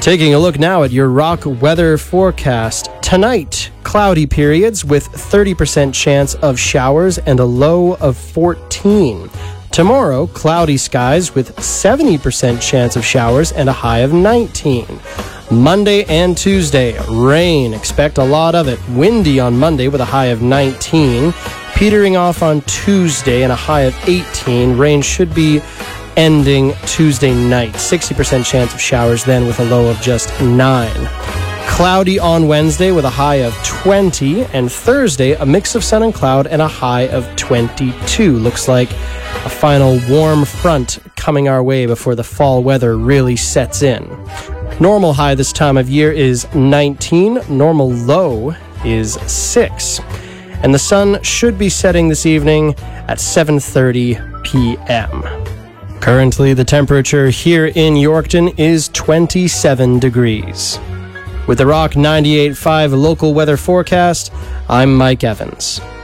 Taking a look now at your Rock weather forecast. Tonight, cloudy periods with 30% chance of showers and a low of 14. Tomorrow, cloudy skies with 70% chance of showers and a high of 19. Monday and Tuesday, rain. Expect a lot of it. Windy on Monday with a high of 19. Petering off on Tuesday and a high of 18. Rain should be ending Tuesday night. 60% chance of showers then with a low of just 9. Cloudy on Wednesday with a high of 20. And Thursday, a mix of sun and cloud and a high of 22. Looks like a final warm front coming our way before the fall weather really sets in. Normal high this time of year is 19. Normal low is 6. And the sun should be setting this evening at 7:30 p.m. Currently, the temperature here in Yorkton is 27 degrees. With the Rock 98.5 local weather forecast, I'm Mike Evans.